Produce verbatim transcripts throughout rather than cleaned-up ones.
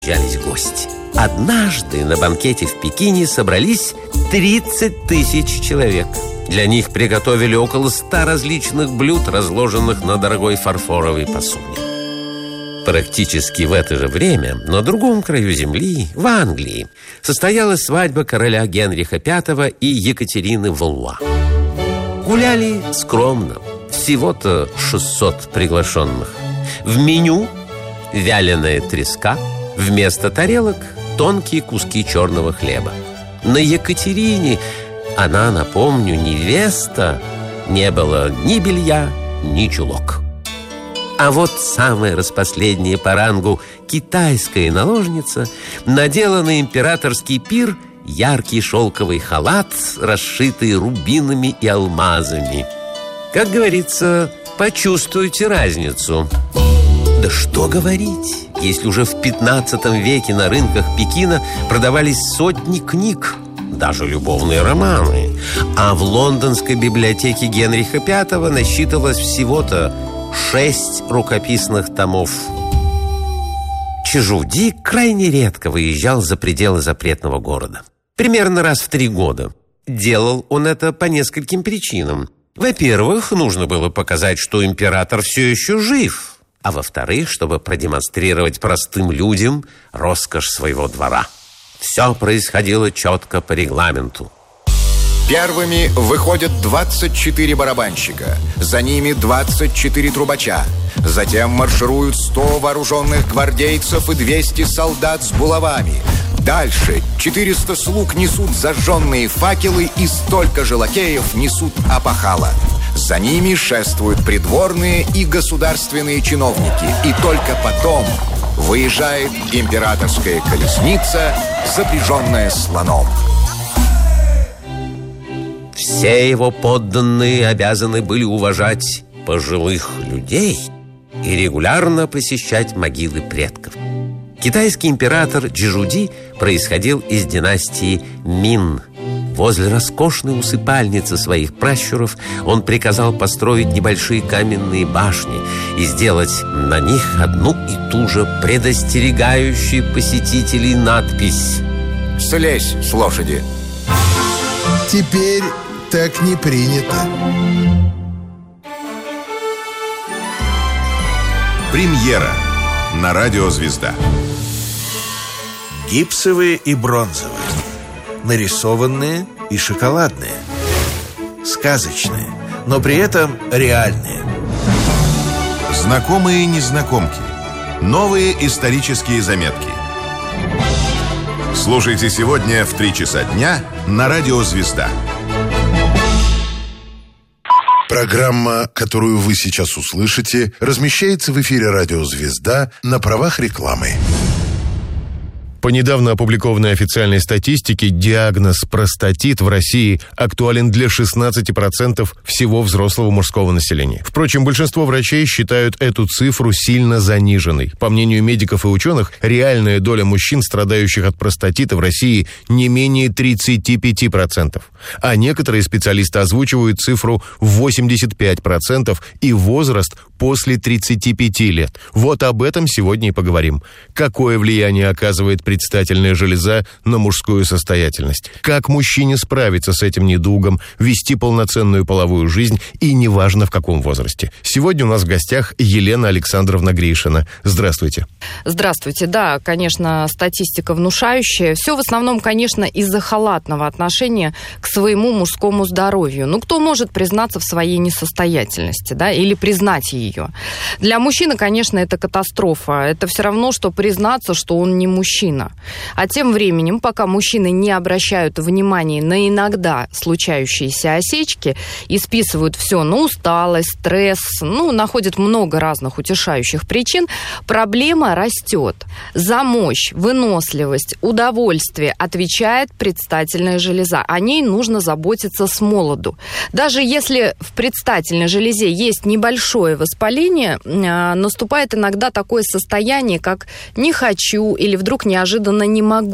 съезжались гости. Однажды на банкете в Пекине собрались тридцать тысяч человек. Для них приготовили около ста различных блюд, разложенных на дорогой фарфоровой посуде. Практически в это же время на другом краю земли, в Англии, состоялась свадьба короля Генриха Пятого и Екатерины Валуа. Гуляли скромно, всего-то шестьсот приглашенных. В меню вяленая треска, вместо тарелок тонкие куски черного хлеба. На Екатерине, она, напомню, невеста, не было ни белья, ни чулок. А вот самая распоследняя по рангу китайская наложница надела на императорский пир яркий шелковый халат, расшитый рубинами и алмазами. Как говорится, почувствуйте разницу. Да что говорить, если уже в пятнадцатом веке на рынках Пекина продавались сотни книг, даже любовные романы. А в лондонской библиотеке Генриха Пятого насчитывалось всего-то шесть рукописных томов. Чжуди крайне редко выезжал за пределы запретного города. Примерно раз в три года. Делал он это по нескольким причинам. Во-первых, нужно было показать, что император все еще жив. А во-вторых, чтобы продемонстрировать простым людям роскошь своего двора. Все происходило четко по регламенту. Первыми выходят двадцать четыре барабанщика, за ними двадцать четыре трубача. Затем маршируют сто вооруженных гвардейцев и двести солдат с булавами. Дальше четыреста слуг несут зажженные факелы и столько же лакеев несут опахала. За ними шествуют придворные и государственные чиновники. И только потом выезжает императорская колесница, запряженная слоном. Все его подданные обязаны были уважать пожилых людей и регулярно посещать могилы предков. Китайский император Чжуди происходил из династии Мин. Возле роскошной усыпальницы своих пращуров он приказал построить небольшие каменные башни и сделать на них одну и ту же предостерегающую посетителей надпись: «Слезь с лошади». Теперь так не принято. Премьера на радио «Звезда». Гипсовые и бронзовые, нарисованные и шоколадные, сказочные, но при этом реальные. Знакомые незнакомки, новые исторические заметки. Слушайте сегодня в три часа дня на радио «Звезда». Программа, которую вы сейчас услышите, размещается в эфире радио «Звезда» на правах рекламы. По недавно опубликованной официальной статистике, диагноз простатит в России актуален для шестнадцати процентов всего взрослого мужского населения. Впрочем, большинство врачей считают эту цифру сильно заниженной. По мнению медиков и ученых, реальная доля мужчин, страдающих от простатита в России, не менее тридцати пяти процентов. А некоторые специалисты озвучивают цифру восемьдесят пять процентов и возраст после тридцати пяти лет. Вот об этом сегодня и поговорим. Какое влияние оказывает предстательная железа на мужскую состоятельность? Как мужчине справиться с этим недугом, вести полноценную половую жизнь и неважно в каком возрасте? Сегодня у нас в гостях Елена Александровна Гришина. Здравствуйте. Здравствуйте. Да, конечно, статистика внушающая. Все в основном, конечно, из-за халатного отношения к своему мужскому здоровью. Ну, кто может признаться в своей несостоятельности, да, или признать ее? Для мужчины, конечно, это катастрофа. Это все равно, что признаться, что он не мужчина. А тем временем, пока мужчины не обращают внимания на иногда случающиеся осечки и списывают все на усталость, стресс, ну, находят много разных утешающих причин, проблема растет. За мощь, выносливость, удовольствие отвечает предстательная железа. О ней нужно заботиться с молоду. Даже если в предстательной железе есть небольшое воспаление, наступает иногда такое состояние, как «не хочу» или вдруг неожиданно «не могу».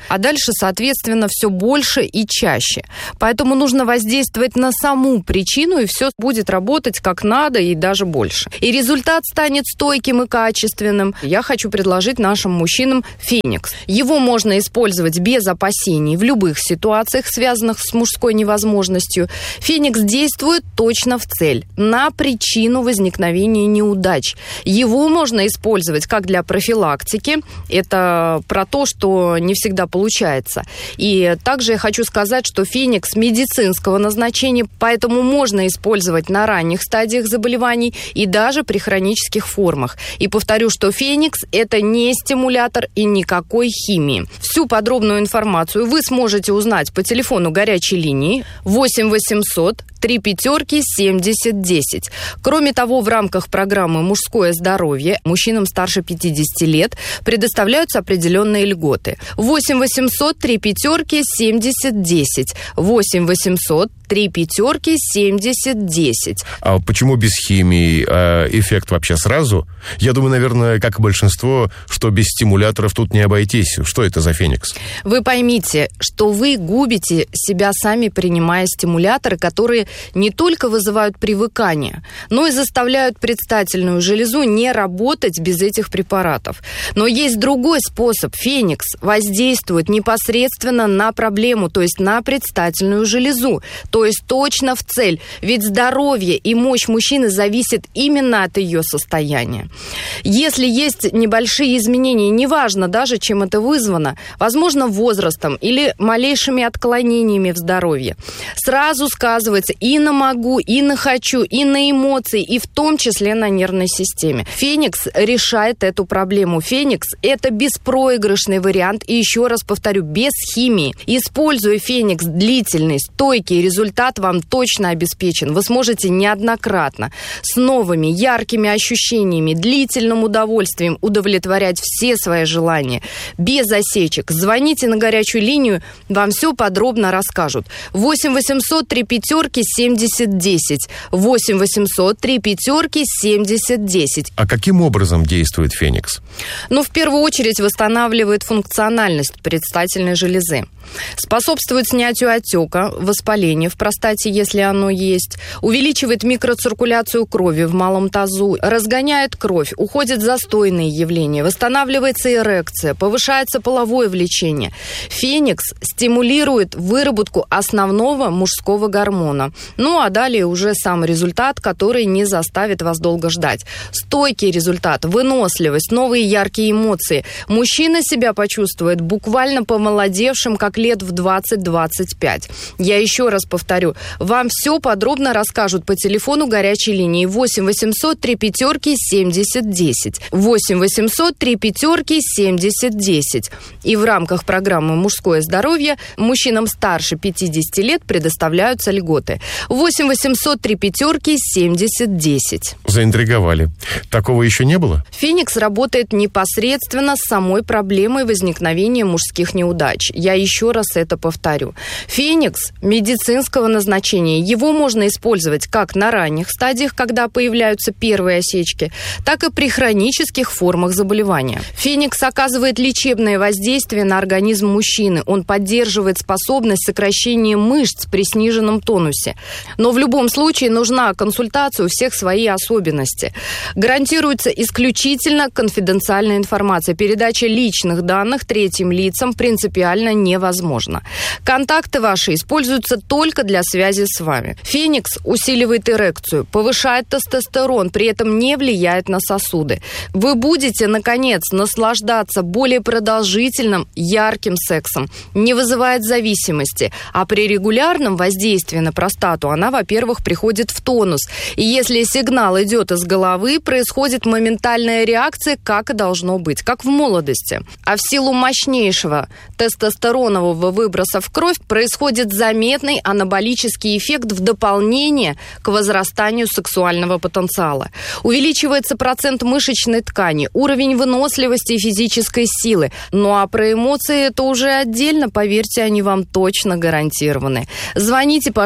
а дальше, соответственно, все больше и чаще. Поэтому нужно воздействовать на саму причину, и все будет работать как надо и даже больше. И результат станет стойким и качественным. Я хочу предложить нашим мужчинам Феникс. Его можно использовать без опасений в любых ситуациях, связанных с мужской невозможностью. Феникс действует точно в цель, на причину возникновения неудач. Его можно использовать как для профилактики. Это про то, что не всегда получается. И также я хочу сказать, что Феникс медицинского назначения, поэтому можно использовать на ранних стадиях заболеваний и даже при хронических формах. И повторю, что Феникс – это не стимулятор и никакой химии. Всю подробную информацию вы сможете узнать по телефону горячей линии восемь восемьсот три пятерки семьдесят десять. Кроме того, в рамках программы «Мужское здоровье» мужчинам старше пятидесяти лет предоставляются определенные льготы. восемь восемьсот три пятерки семьдесят десять. восемь восемьсот три пятерки семьдесят десять. А почему без химии? А эффект вообще сразу? Я думаю, наверное, как и большинство, что без стимуляторов тут не обойтись. Что это за Феникс? Вы поймите, что вы губите себя сами, принимая стимуляторы, которые не только вызывают привыкание, но и заставляют предстательную железу не работать без этих препаратов. Но есть другой способ. Феникс воздействует непосредственно на проблему, то есть на предстательную железу, то есть точно в цель. Ведь здоровье и мощь мужчины зависит именно от ее состояния. Если есть небольшие изменения, неважно даже, чем это вызвано, возможно, возрастом или малейшими отклонениями в здоровье, сразу сказывается и на могу, и на хочу, и на эмоции, и в том числе на нервной системе. Феникс решает эту проблему. Феникс – это беспроигрышный вариант, и еще раз повторю, без химии. Используя Феникс, длительный, стойкий результат вам точно обеспечен. Вы сможете неоднократно с новыми, яркими ощущениями, длительным удовольствием удовлетворять все свои желания. Без осечек. Звоните на горячую линию, вам все подробно расскажут. восемь восемьсот три пятерки семьдесят десять. восемь восемьсот три пятерки семьдесят десять. А каким образом действует Феникс? Ну, в первую очередь, восстанавливает функциональность предстательной железы. Способствует снятию отека, воспаления в простате, если оно есть. Увеличивает микроциркуляцию крови в малом тазу. Разгоняет кровь. Уходят застойные явления. Восстанавливается эрекция. Повышается половое влечение. Феникс стимулирует выработку основного мужского гормона. Ну, а далее уже сам результат, который не заставит вас долго ждать. Стойкий результат, выносливость, новые яркие эмоции. Мужчина себя почувствует буквально помолодевшим, как лет в двадцать-двадцать пять. Я еще раз повторю, вам все подробно расскажут по телефону горячей линии восемь восемьсот три пятерки семьдесят десять. восемь восемьсот три пятерки семьдесят десять. И в рамках программы «Мужское здоровье» мужчинам старше пятидесяти лет предоставляются льготы. восемь восемьсот три пятерки семьдесят десять. Заинтриговали. Такого еще не было? Феникс работает непосредственно с самой проблемой возникновения мужских неудач. Я еще раз это повторю. Феникс медицинского назначения. Его можно использовать как на ранних стадиях, когда появляются первые осечки, так и при хронических формах заболевания. Феникс оказывает лечебное воздействие на организм мужчины. Он поддерживает способность сокращения мышц при сниженном тонусе. Но в любом случае нужна консультация, у всех свои особенности. Гарантируется исключительно конфиденциальная информация. Передача личных данных третьим лицам принципиально невозможна. Контакты ваши используются только для связи с вами. Феникс усиливает эрекцию, повышает тестостерон, при этом не влияет на сосуды. Вы будете, наконец, наслаждаться более продолжительным, ярким сексом. Не вызывает зависимости. А при регулярном воздействии на простату она, во-первых, приходит в тонус. И если сигнал идет из головы, происходит моментальная реакция, как и должно быть, как в молодости. А в силу мощнейшего тестостеронового выброса в кровь происходит заметный анаболический эффект в дополнение к возрастанию сексуального потенциала. Увеличивается процент мышечной ткани, уровень выносливости и физической силы. Ну а про эмоции это уже отдельно, поверьте, они вам точно гарантированы. Звоните, пожалуйста,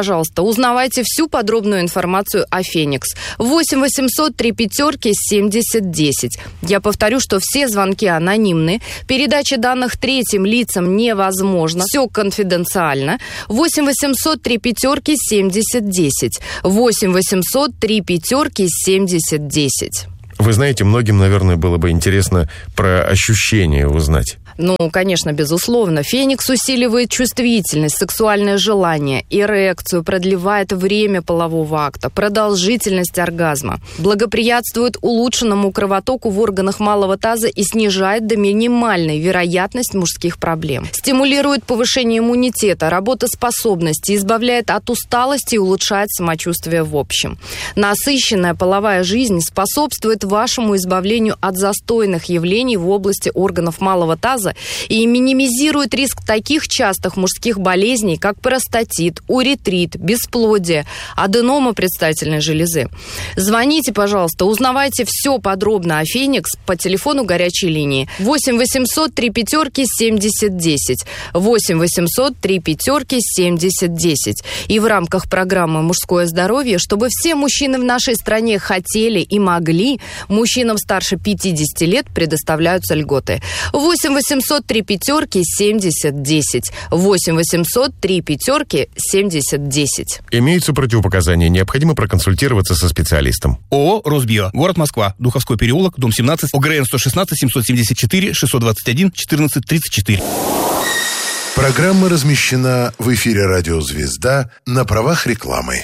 Узнавайте всю подробную информацию о «Феникс». восемь восемьсот три пятерки семьдесят десять. Я повторю, что все звонки анонимны. Передача данных третьим лицам невозможна. Все конфиденциально. восемь восемьсот три пятерки семьдесят десять. восемь восемьсот три пятерки семьдесят десять. Вы знаете, многим, наверное, было бы интересно про ощущения узнать. Ну, конечно, безусловно. «Феникс» усиливает чувствительность, сексуальное желание, эрекцию, продлевает время полового акта, продолжительность оргазма, благоприятствует улучшенному кровотоку в органах малого таза и снижает до минимальной вероятность мужских проблем. Стимулирует повышение иммунитета, работоспособности, избавляет от усталости и улучшает самочувствие в общем. Насыщенная половая жизнь способствует вашему избавлению от застойных явлений в области органов малого таза и минимизирует риск таких частых мужских болезней, как простатит, уретрит, бесплодие, аденома предстательной железы. Звоните, пожалуйста, узнавайте все подробно о «Феникс» по телефону горячей линии восемь восемьсот три пятерки семьдесят десять. восемь восемьсот три пятерки семьдесят десять. И в рамках программы «Мужское здоровье», чтобы все мужчины в нашей стране хотели и могли, мужчинам старше пятидесяти лет предоставляются льготы. восемь восемьсот три пятерки семьдесят десять. восемь восемьсот три пятерки семьдесят десять. Имеются противопоказания, необходимо проконсультироваться со специалистом. ООО «Росбио», город Москва, Духовской переулок, дом семнадцать, ОГРН сто шестнадцать семьсот семьдесят четыре шестьсот двадцать один четырнадцать тридцать четыре. Программа размещена в эфире радио «Звезда» на правах рекламы.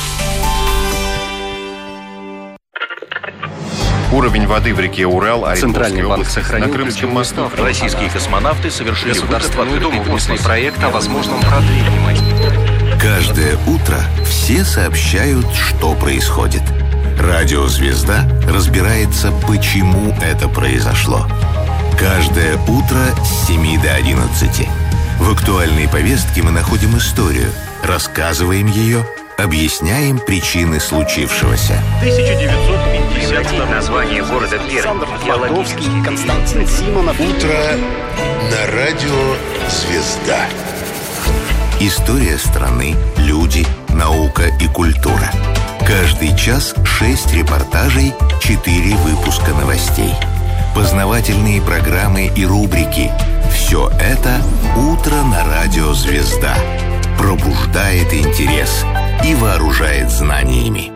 Уровень воды в реке Урал, Центральный банк сохранил на Крымском мосту. Российские космонавты совершили Государственную Думу внесли проект о возможном продлении. Каждое утро все сообщают, что происходит. Радио «Звезда» разбирается, почему это произошло. Каждое утро с семи до одиннадцати. В актуальной повестке мы находим историю, рассказываем ее, объясняем причины случившегося. тысяча девятьсот пятьдесят название города Пермь. Флотовский, Константин Симонов. Утро на радио «Звезда». История страны, люди, наука и культура. Каждый час шесть репортажей, четыре выпуска новостей. Познавательные программы и рубрики. Все это «Утро на радио «Звезда». Пробуждает интерес и вооружает знаниями.